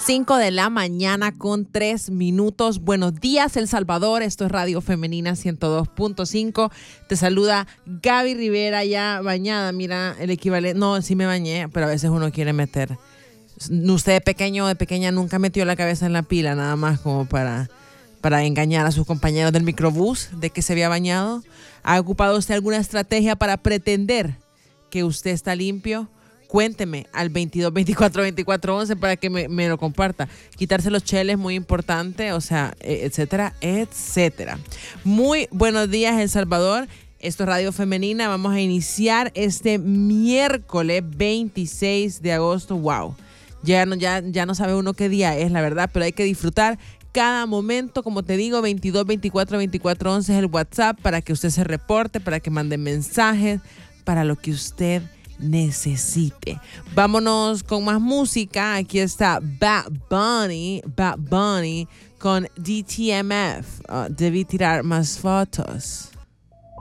5 de la mañana con 3 minutos. Buenos días, El Salvador. Esto es Radio Femenina 102.5. Te saluda Gaby Rivera, ya bañada. Mira, el equivalente. No, sí me bañé, pero a veces uno quiere meter. Usted de pequeño o de pequeña nunca metió la cabeza en la pila, nada más como para engañar a sus compañeros del microbús de que se había bañado. ¿Ha ocupado usted alguna estrategia para pretender que usted está limpio? Cuénteme al 22 24 24 11 para que me lo comparta. Quitarse los cheles, muy importante, o sea, etcétera, etcétera. Muy buenos días, El Salvador. Esto es Radio Femenina. Vamos a iniciar este miércoles 26 de agosto. ¡Wow! Ya no sabe uno qué día es, la verdad, pero hay que disfrutar cada momento. Como te digo, 22 24 24 11 es el WhatsApp para que usted se reporte, para que mande mensajes, para lo que usted necesite. Vámonos con más música. Aquí está Bad Bunny con DTMF. Debí tirar más fotos.